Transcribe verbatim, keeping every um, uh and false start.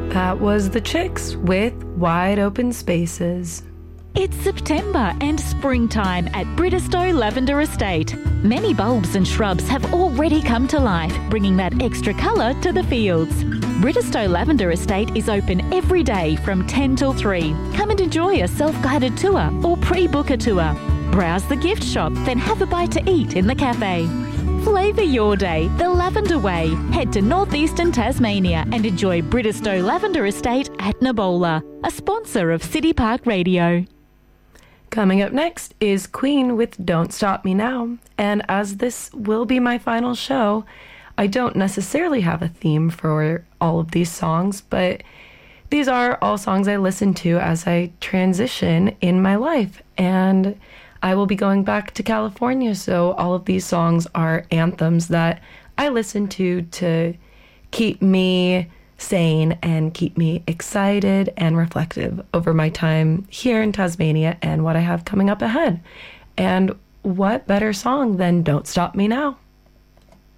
That was The Chicks with Wide Open Spaces. It's September and springtime at Bridestow Lavender Estate. Many bulbs and shrubs have already come to life, bringing that extra colour to the fields. Bridestow Lavender Estate is open every day from ten till three. Come and enjoy a self-guided tour or pre-book a tour. Browse the gift shop, then have a bite to eat in the cafe. Flavour your day the Lavender way. Head to northeastern Tasmania and enjoy Bridestow Lavender Estate at Nabola, a sponsor of City Park Radio. Coming up next is Queen with Don't Stop Me Now. And as this will be my final show, I don't necessarily have a theme for all of these songs, but these are all songs I listen to as I transition in my life. And I will be going back to California, so all of these songs are anthems that I listen to to keep me sane and keep me excited and reflective over my time here in Tasmania and what I have coming up ahead. And what better song than Don't Stop Me Now?